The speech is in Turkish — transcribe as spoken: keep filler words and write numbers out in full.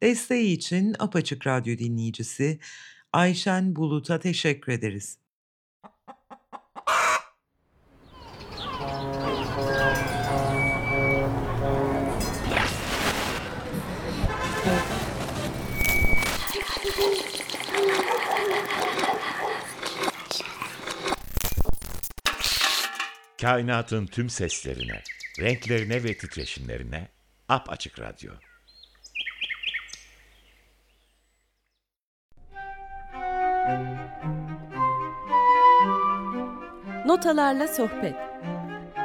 Desteği için Apaçık Radyo dinleyicisi Ayşen Bulut'a teşekkür ederiz. Kainatın tüm seslerine, renklerine ve titreşimlerine Apaçık Radyo. Notalarla Sohbet.